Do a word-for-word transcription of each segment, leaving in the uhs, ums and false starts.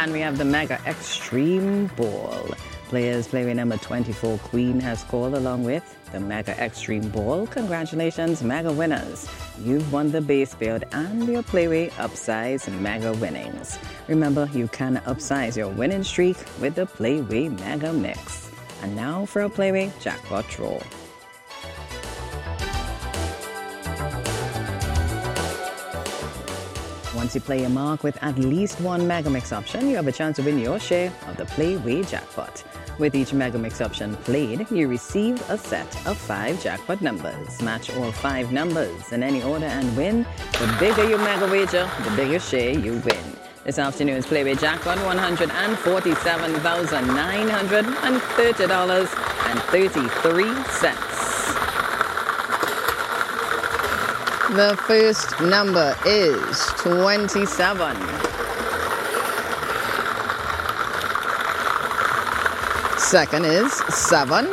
And we have the Mega Extreme Ball. Players playway number twenty-four, Queen, has called along with the Mega Extreme Ball. Congratulations, Mega winners. You've won the base build and your playway upsize Mega winnings. Remember, you can upsize your winning streak with the Playway Mega Mix. And now for a Playway Jackpot Draw. Once you play a mark with at least one Mega Mix option, you have a chance to win your share of the Playway Jackpot. With each Mega Mix option played, you receive a set of five jackpot numbers. Match all five numbers in any order and win. The bigger your Mega wager, the bigger share you win. This afternoon's Playway Jackpot, one hundred forty-seven thousand nine hundred thirty dollars and thirty-three cents. The first number is twenty-seven. Second is seven.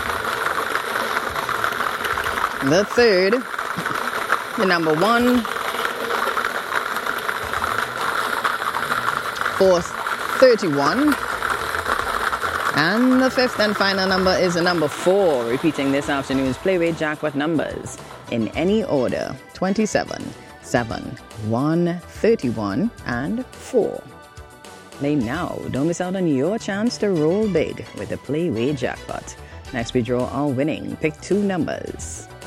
The third, the number one. Fourth, thirty-one. And the fifth and final number is the number four, repeating this afternoon's Playway Jackpot numbers in any order: twenty-seven, seven, one, thirty-one, and four. Play now. Don't miss out on your chance to roll big with the Playway Jackpot. Next we draw our winning. Pick two numbers.